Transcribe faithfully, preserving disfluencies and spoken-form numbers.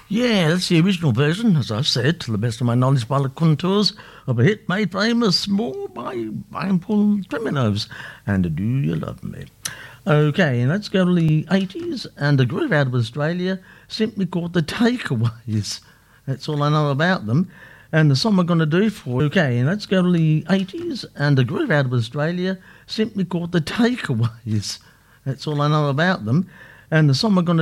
Yeah, that's the original version, as I said, to the best of my knowledge, by the Contours, of a hit made famous more by, by Paul Treminovs, and Do You Love Me? Okay, let's go to the eighties, and a group out of Australia simply called The Takeaways. That's all I know about them. And the song we're going to do for... Okay, let's go to the eighties, and a group out of Australia simply called The Takeaways. That's all I know about them. And the song we're going to